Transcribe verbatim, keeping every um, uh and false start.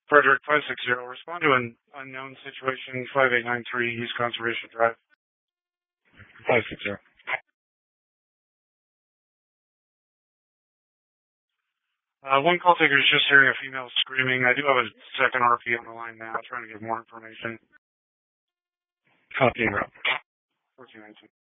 Frederick five six zero, respond to an unknown situation, five eight nine three East Conservation Drive. five six zero. Uh, one call taker is just hearing a female screaming. I do have a second R P on the line now, trying to get more information. Copy and route. fourteen nineteen.